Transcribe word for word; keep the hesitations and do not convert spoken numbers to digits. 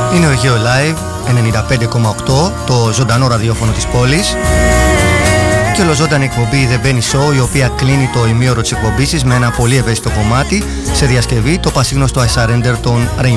Είναι ο Αιγαίο Live ενενήντα πέντε κόμμα οκτώ, το ζωντανό ραδιόφωνο της πόλης. Και ολοζώντανη εκπομπή The Benny Show, η οποία κλείνει το ημίωρο της εκπομπής με ένα πολύ ευαίσθητο κομμάτι σε διασκευή, το πασίγνωστο I Surrender των Rainbow.